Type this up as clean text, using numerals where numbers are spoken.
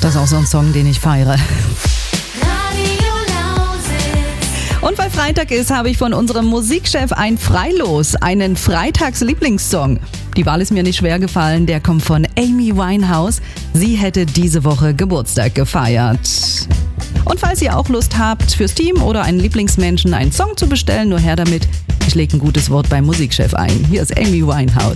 Das ist auch so ein Song, den ich feiere. Und weil Freitag ist, habe ich von unserem Musikchef ein Freilos, einen Freitags-Lieblingssong. Die Wahl ist mir nicht schwer gefallen, der kommt von Amy Winehouse. Sie hätte diese Woche Geburtstag gefeiert. Und falls ihr auch Lust habt, fürs Team oder einen Lieblingsmenschen einen Song zu bestellen, nur her damit. Ich lege ein gutes Wort beim Musikchef ein. Hier ist Amy Winehouse.